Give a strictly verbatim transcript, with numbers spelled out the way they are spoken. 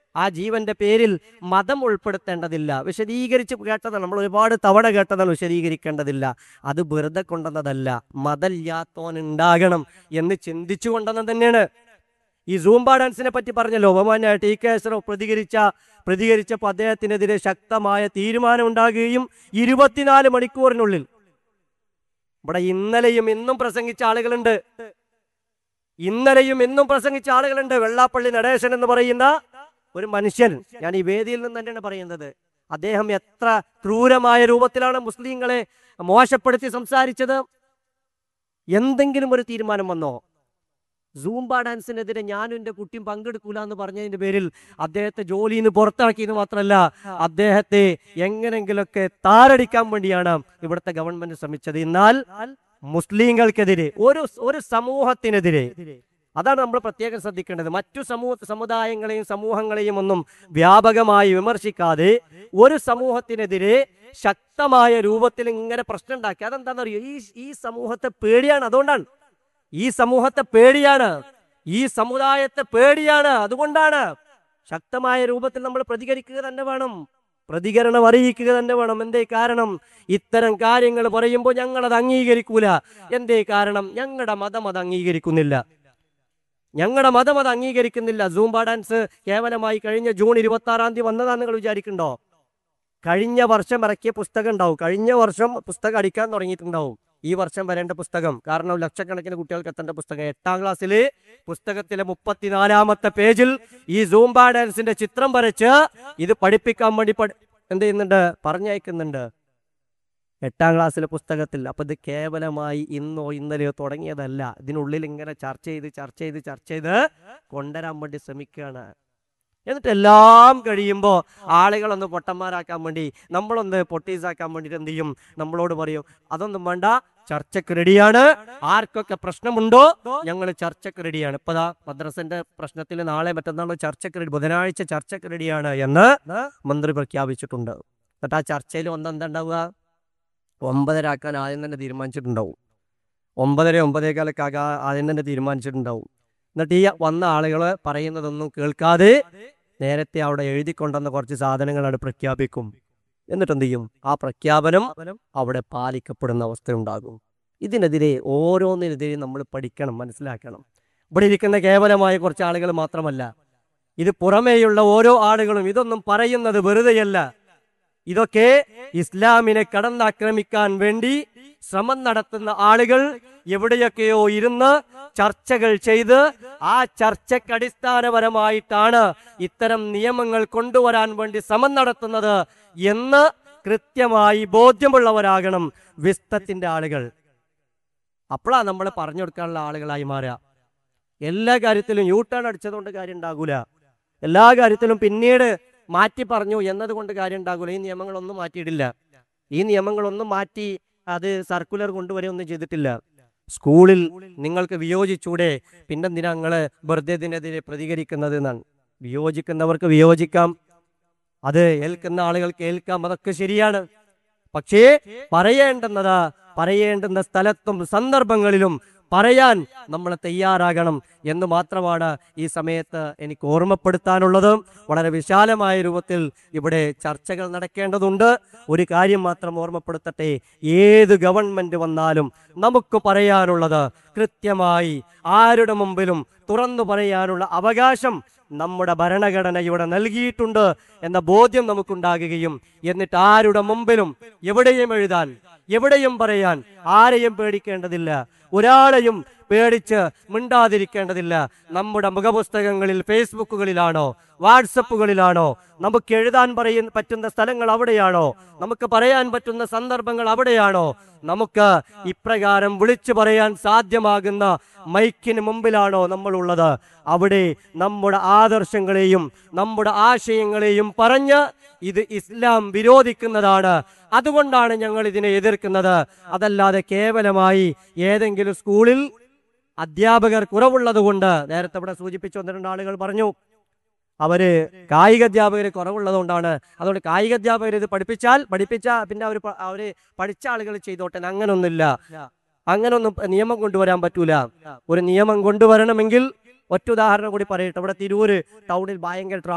ആ ജീവന്റെ പേരിൽ മതം ഉൾപ്പെടുത്തേണ്ടതില്ല. വിശദീകരിച്ച് കേട്ടതാണ്, നമ്മൾ ഒരുപാട് തവണ കേട്ടതാണ്, വിശദീകരിക്കേണ്ടതില്ല. അത് വെറുതെ കൊണ്ടുവന്നതല്ല, മതമില്ലാത്തോൻ ഉണ്ടാകണം എന്ന് ചിന്തിച്ചു കൊണ്ടുവന്നത് തന്നെയാണ്. ഈ സൂംബ ഡാൻസിനെ പറ്റി പറഞ്ഞല്ലോ, ബഹുമാന്യ ടി കെ അഷ്റഫ് പ്രതികരിച്ച പ്രതികരിച്ചപ്പോൾ അദ്ദേഹത്തിനെതിരെ ശക്തമായ തീരുമാനം ഉണ്ടാകുകയും ഇരുപത്തിനാല് മണിക്കൂറിനുള്ളിൽ, ഇവിടെ ഇന്നലെയും ഇന്നും പ്രസംഗിച്ച ആളുകളുണ്ട് ഇന്നലെയും ഇന്നും പ്രസംഗിച്ച ആളുകളുണ്ട് വെള്ളാപ്പള്ളി നടേശൻ എന്ന് പറയുന്ന ഒരു മനുഷ്യൻ, ഞാൻ ഈ വേദിയിൽ നിന്ന് തന്നെയാണ് പറയുന്നത്. അദ്ദേഹം എത്ര ക്രൂരമായ രൂപത്തിലാണ് മുസ്ലിങ്ങളെ മോശപ്പെടുത്തി സംസാരിച്ചത്. എന്തെങ്കിലും ഒരു തീരുമാനം വന്നോ? സൂംബ ഡാൻസിനെതിരെ ഞാനും എൻ്റെ കുട്ടിയും പങ്കെടുക്കൂല എന്ന് പറഞ്ഞതിന്റെ പേരിൽ അദ്ദേഹത്തെ ജോലിയിൽ നിന്ന് പുറത്താക്കിയെന്ന് മാത്രമല്ല, അദ്ദേഹത്തെ എങ്ങനെങ്കിലൊക്കെ താറടിക്കാൻ വേണ്ടിയാണ് ഇവിടുത്തെ ഗവൺമെന്റ് ശ്രമിച്ചത്. എന്നാൽ മുസ്ലിങ്ങൾക്കെതിരെ, ഒരു ഒരു സമൂഹത്തിനെതിരെ, അതാണ് നമ്മൾ പ്രത്യേകം ശ്രദ്ധിക്കേണ്ടത്. മറ്റു സമൂഹ സമുദായങ്ങളെയും സമൂഹങ്ങളെയും ഒന്നും വ്യാപകമായി വിമർശിക്കാതെ ഒരു സമൂഹത്തിനെതിരെ ശക്തമായ രൂപത്തിൽ ഇങ്ങനെ പ്രശ്നം ഉണ്ടാക്കി. അതെന്താണെന്ന് അറിയോ? ഈ ഈ സമൂഹത്തെ പേടിയാണ്. അതുകൊണ്ടാണ് ഈ സമൂഹത്തെ പേടിയാണ്, ഈ സമുദായത്തെ പേടിയാണ്. അതുകൊണ്ടാണ് ശക്തമായ രൂപത്തിൽ നമ്മൾ പ്രതികരിക്കുക തന്നെ വേണം, പ്രതികരണം അറിയിക്കുക തന്നെ വേണം. എന്തേ കാരണം? ഇത്തരം കാര്യങ്ങൾ പറയുമ്പോൾ ഞങ്ങളത് അംഗീകരിക്കൂല. എന്തേ കാരണം? ഞങ്ങളുടെ മതം അത് അംഗീകരിക്കുന്നില്ല, ഞങ്ങളുടെ മതം അത് അംഗീകരിക്കുന്നില്ല. സൂംബ ഡാൻസ് കേവലമായി കഴിഞ്ഞ ജൂൺ ഇരുപത്തി ആറാം തീയതി വന്നതാന്ന് നിങ്ങൾ വിചാരിക്കുന്നുണ്ടോ? കഴിഞ്ഞ വർഷം ഇറക്കിയ പുസ്തകം ഉണ്ടാവും, കഴിഞ്ഞ വർഷം പുസ്തകം അടിക്കാൻ തുടങ്ങിയിട്ടുണ്ടാവും. ഈ വർഷം വരേണ്ട പുസ്തകം, കാരണം ലക്ഷക്കണക്കിന് കുട്ടികൾക്ക് എത്തേണ്ട പുസ്തകം, എട്ടാം ക്ലാസ്സില് പുസ്തകത്തിലെ മുപ്പത്തിനാലാമത്തെ പേജിൽ ഈ സൂംബ ഡാൻസിന്റെ ചിത്രം വരച്ച് ഇത് പഠിപ്പിക്കാൻ വേണ്ടി എന്ത് ചെയ്യുന്നുണ്ട്? പറഞ്ഞയക്കുന്നുണ്ട് എട്ടാം ക്ലാസ്സിലെ പുസ്തകത്തിൽ. അപ്പൊ ഇത് കേവലമായി ഇന്നോ ഇന്നലെയോ തുടങ്ങിയതല്ല. ഇതിനുള്ളിൽ ഇങ്ങനെ ചർച്ച ചെയ്ത് ചർച്ച ചെയ്ത് ചർച്ച ചെയ്ത് കൊണ്ടുവരാൻ വേണ്ടി ശ്രമിക്കുകയാണ്. എന്നിട്ട് എല്ലാം കഴിയുമ്പോൾ ആളുകളൊന്ന് പൊട്ടന്മാരാക്കാൻ വേണ്ടി, നമ്മളൊന്ന് പൊട്ടീസാക്കാൻ വേണ്ടിയിട്ട് എന്ത് ചെയ്യും? നമ്മളോട് പറയും അതൊന്നും വേണ്ട, ചർച്ചക്ക് റെഡിയാണ്, ആർക്കൊക്കെ പ്രശ്നമുണ്ടോ ഞങ്ങൾ ചർച്ചക്ക് റെഡിയാണ്. ഇപ്പതാ മദ്രസന്റെ പ്രശ്നത്തിൽ നാളെ മറ്റന്നാളോ ചർച്ചക്ക് റെഡി, ബുധനാഴ്ച ചർച്ചക്ക് റെഡിയാണ് എന്ന് മന്ത്രി പ്രഖ്യാപിച്ചിട്ടുണ്ട്. എന്നിട്ട് ആ ചർച്ചയിൽ ഒന്നെന്താ ഉണ്ടാവുക? ഒമ്പതര ആക്കാൻ ആദ്യം തന്നെ തീരുമാനിച്ചിട്ടുണ്ടാവും, ഒമ്പതര ഒമ്പതേകാലൊക്കെ ആകാൻ ആദ്യം തന്നെ തീരുമാനിച്ചിട്ടുണ്ടാവും. എന്നിട്ട് ഈ വന്ന ആളുകൾ പറയുന്നതൊന്നും കേൾക്കാതെ നേരത്തെ അവിടെ എഴുതിക്കൊണ്ടെന്ന കുറച്ച് സാധനങ്ങളാണ് പ്രഖ്യാപിക്കും. എന്നിട്ട് എന്ത് ചെയ്യും? ആ പ്രഖ്യാപനം അവിടെ പാലിക്കപ്പെടുന്ന അവസ്ഥ ഉണ്ടാകും. ഇതിനെതിരെ ഓരോന്നിനെതിരെ നമ്മൾ പഠിക്കണം, മനസ്സിലാക്കണം. ഇവിടെ ഇരിക്കുന്ന കേവലമായ കുറച്ച് ആളുകൾ മാത്രമല്ല, ഇത് പുറമേയുള്ള ഓരോ ആളുകളും ഇതൊന്നും പറയുന്നത് വെറുതെയല്ല. ഇതൊക്കെ ഇസ്ലാമിനെ കടന്നാക്രമിക്കാൻ വേണ്ടി ശ്രമം നടത്തുന്ന ആളുകൾ എവിടെയൊക്കെയോ ഇരുന്ന് ചർച്ചകൾ ചെയ്ത് ആ ചർച്ചയ്ക്ക് അടിസ്ഥാനപരമായിട്ടാണ് ഇത്തരം നിയമങ്ങൾ കൊണ്ടുവരാൻ വേണ്ടി ശ്രമം നടത്തുന്നത് എന്ന് കൃത്യമായി ബോധ്യമുള്ളവരാകണം വിസ്തത്തിന്റെ ആളുകൾ. അപ്പോഴാണ് നമ്മൾ പറഞ്ഞു കൊടുക്കാനുള്ള ആളുകളായി മാറുക. എല്ലാ കാര്യത്തിലും യൂ ടേൺ അടിച്ചതുകൊണ്ട് കാര്യം ഉണ്ടാകൂല, എല്ലാ കാര്യത്തിലും പിന്നീട് മാറ്റി പറഞ്ഞു എന്നതുകൊണ്ട് കാര്യം ഉണ്ടാകൂല. ഈ നിയമങ്ങളൊന്നും മാറ്റിയിട്ടില്ല, ഈ നിയമങ്ങളൊന്നും മാറ്റി അത് സർക്കുലർ കൊണ്ടുവരികയൊന്നും ചെയ്തിട്ടില്ല. സ്കൂളിൽ നിങ്ങൾക്ക് വിയോജിച്ചൂടെ, പിന്നെന്തിനാ നിങ്ങള് വെറുതെ ഇതിനെതിരെ പ്രതികരിക്കുന്നത് എന്നാണ്. വിയോജിക്കുന്നവർക്ക് വിയോജിക്കാം, അത് ഏൽക്കുന്ന ആളുകൾക്ക് ഏൽക്കാം, അതൊക്കെ ശരിയാണ്. പക്ഷേ പറയേണ്ടുന്നത് പറയേണ്ടുന്ന സ്ഥലത്തും സന്ദർഭങ്ങളിലും പറയാൻ നമ്മൾ തയ്യാറാകണം എന്ന് മാത്രമാണ് ഈ സമയത്ത് എനിക്ക് ഓർമ്മപ്പെടുത്താനുള്ളത്. വളരെ വിശാലമായ രൂപത്തിൽ ഇവിടെ ചർച്ചകൾ നടക്കേണ്ടതുണ്ട്. ഒരു കാര്യം മാത്രം ഓർമ്മപ്പെടുത്തട്ടെ, ഏത് ഗവൺമെന്റ് വന്നാലും നമുക്ക് പറയാനുള്ളത് കൃത്യമായി ആരുടെ മുമ്പിലും തുറന്നു പറയാനുള്ള അവകാശം നമ്മുടെ ഭരണഘടന ഇവിടെ നൽകിയിട്ടുണ്ട് എന്ന ബോധ്യം നമുക്കുണ്ടാകുകയും, എന്നിട്ട് ആരുടെ മുമ്പിലും എവിടെയും എഴുതാൻ, എവിടെയും പറയാൻ ആരെയും പേടിക്കേണ്ടതില്ല, ഒരാളെയും പേടിച്ച് മിണ്ടാതിരിക്കേണ്ടതില്ല. നമ്മുടെ മുഖപുസ്തകങ്ങളിൽ, ഫേസ്ബുക്കുകളിലാണോ വാട്സപ്പുകളിലാണോ, നമുക്ക് എഴുതാൻ പറയുന്ന പറ്റുന്ന സ്ഥലങ്ങൾ അവിടെയാണോ, നമുക്ക് പറയാൻ പറ്റുന്ന സന്ദർഭങ്ങൾ അവിടെയാണോ, നമുക്ക് ഇപ്രകാരം വിളിച്ചു പറയാൻ സാധ്യമാകുന്ന മൈക്കിന് മുമ്പിലാണോ നമ്മളുള്ളത്, അവിടെ നമ്മുടെ ആദർശങ്ങളെയും നമ്മുടെ ആശയങ്ങളെയും പറഞ്ഞ് ഇത് ഇസ്ലാം വിരോധിക്കുന്നതാണ്, അതുകൊണ്ടാണ് ഞങ്ങൾ ഇതിനെ എതിർക്കുന്നത്. അതല്ലാതെ കേവലമായി ഏതെങ്കിലും സ്കൂളിൽ അധ്യാപകർ കുറവുള്ളത് കൊണ്ട്, നേരത്തെ ഇവിടെ സൂചിപ്പിച്ച ഒന്ന് രണ്ട് ആളുകൾ പറഞ്ഞു അവര് കായിക അധ്യാപകർ കുറവുള്ളത് കൊണ്ടാണ്, അതുകൊണ്ട് കായിക അധ്യാപകർ ഇത് പഠിപ്പിച്ചാൽ പഠിപ്പിച്ച പിന്നെ അവർ അവര് പഠിച്ച ആളുകൾ ചെയ്തോട്ടെ. അങ്ങനൊന്നുമില്ല, അങ്ങനൊന്നും നിയമം കൊണ്ടുവരാൻ പറ്റൂല. ഒരു നിയമം കൊണ്ടുവരണമെങ്കിൽ ഒറ്റ ഉദാഹരണം കൂടി പറയട്ടെ. ഇവിടെ തിരൂര് ടൗണിൽ ഭയങ്കര